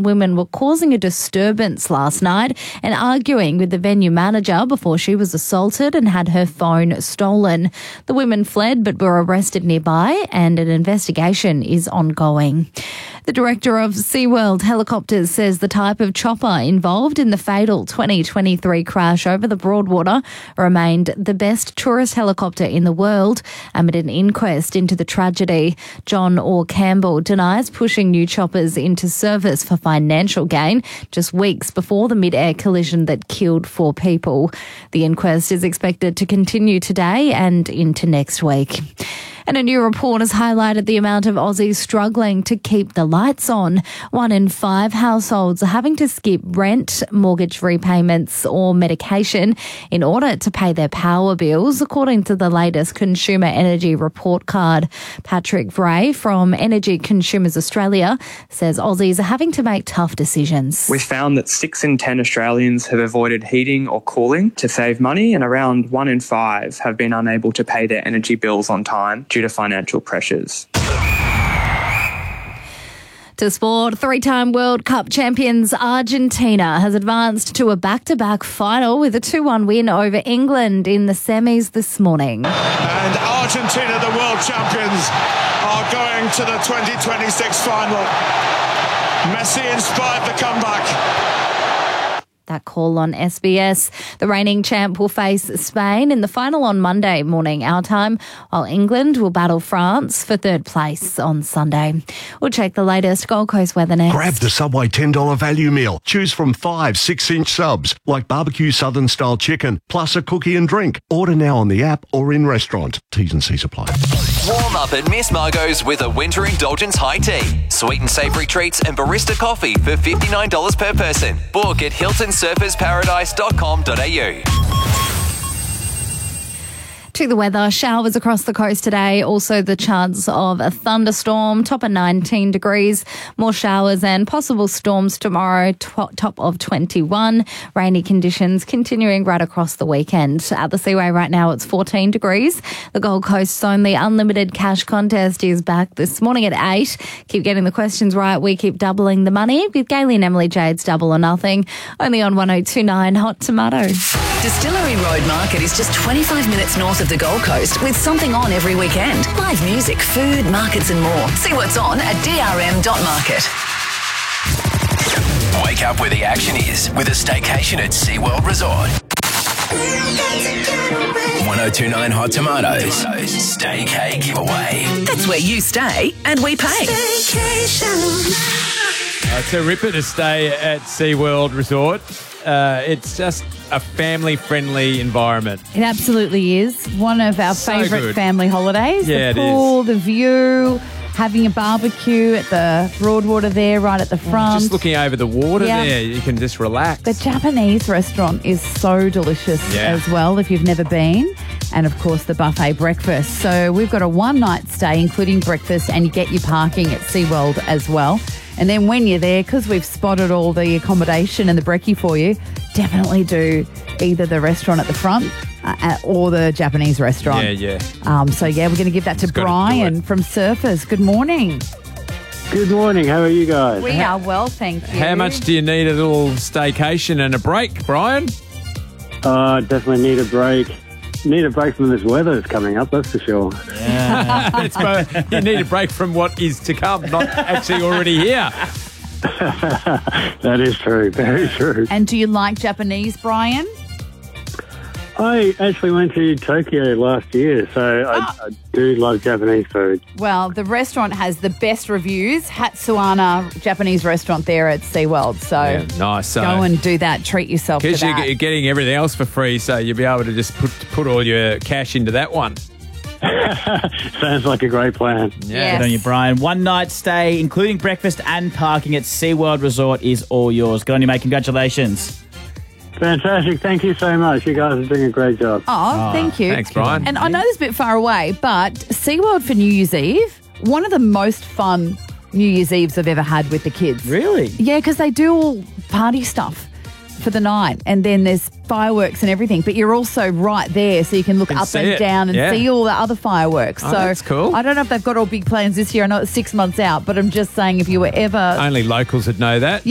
women were causing a disturbance last night and arguing with the venue manager before she was assaulted and had her phone stolen. The women fled but were arrested nearby, and an investigation is ongoing. The director of SeaWorld Helicopters says the type of chopper involved in the fatal 2023 crash over the Broadwater remained the best tourist helicopter in the world amid an inquest into the tragedy. John Orr Campbell denies pushing new choppers into service for financial gain just weeks before the mid-air collision that killed 4 people. The inquest is expected to continue today and into next week. And a new report has highlighted the amount of Aussies struggling to keep the lights on. 1 in 5 households are having to skip rent, mortgage repayments or medication in order to pay their power bills, according to the latest Consumer Energy Report Card. Patrick Vray from Energy Consumers Australia says Aussies are having to make tough decisions. We found that 6 in 10 Australians have avoided heating or cooling to save money, and around 1 in 5 have been unable to pay their energy bills on time due to financial pressures. To sport, 3-time World Cup champions Argentina has advanced to a back-to-back final with a 2-1 win over England in the semis this morning. And Argentina, the world champions, are going to the 2026 final. Messi inspired the comeback. That call on SBS. The reigning champ will face Spain in the final on Monday morning our time, while England will battle France for 3rd place on Sunday. We'll check the latest Gold Coast weather next. Grab the Subway $10 value meal. Choose from 5 6-inch subs, like barbecue southern style chicken, plus a cookie and drink. Order now on the app or in restaurant. T's and C's apply. Warm up at Miss Margot's with a winter indulgence high tea. Sweet and savoury treats and barista coffee for $59 per person. Book at hiltonsurfersparadise.com.au. To the weather, showers across the coast today. Also the chance of a thunderstorm, top of 19 degrees. More showers and possible storms tomorrow, top of 21. Rainy conditions continuing right across the weekend. At the Seaway right now, it's 14 degrees. The Gold Coast's only unlimited cash contest is back this morning at 8. Keep getting the questions right. We keep doubling the money with Gailey and Emily Jade's Double or Nothing. Only on 102.9 Hot Tomato. Distillery Road Market is just 25 minutes north of the Gold Coast with something on every weekend. Live music, food, markets and more. See what's on at drm.market. Wake up where the action is with a staycation at SeaWorld Resort. 102.9 Hot Tomatoes. Staycay giveaway. That's where you stay and we pay. It's a ripper to stay at SeaWorld Resort. It's just a family-friendly environment. It absolutely is. One of our favourite family holidays. Yeah, the pool, the view, having a barbecue at the Broadwater there right at the front. Just looking over the water there, you can just relax. The Japanese restaurant is so delicious as well if you've never been. And, of course, the buffet breakfast. So we've got a one-night stay, including breakfast, and you get your parking at SeaWorld as well. And then when you're there, because we've spotted all the accommodation and the brekkie for you, definitely do either the restaurant at the front or the Japanese restaurant. Yeah. We're going to give that to Brian from Surfers. Good morning. Good morning. How are you guys? We are well, thank you. How much do you need a little staycation and a break, Brian? Definitely need a break. Need a break from this weather that's coming up, that's for sure. Yeah. You need a break from what is to come, not actually already here. That is true, very true. And do you like Japanese, Brian? I actually went to Tokyo last year, so I do love Japanese food. Well, the restaurant has the best reviews. Hatsuana Japanese restaurant there at SeaWorld. So nice. Go and do that. Treat yourself to that. Because you're getting everything else for free, so you'll be able to just put all your cash into that one. Sounds like a great plan. Yes. Good on you, Brian. One night stay, including breakfast and parking at SeaWorld Resort is all yours. Good on you, mate. Congratulations. Fantastic. Thank you so much. You guys are doing a great job. Oh, thank you. Thanks, Brian. And I know this is a bit far away, but SeaWorld for New Year's Eve, one of the most fun New Year's Eves I've ever had with the kids. Really? Yeah, because they do all party stuff for the night, and then there's fireworks and everything, but you're also right there so you can look up and down and see all the other fireworks. So that's cool. I don't know if they've got all big plans this year. I know it's 6 months out, but I'm just saying if you were ever... Only locals would know that.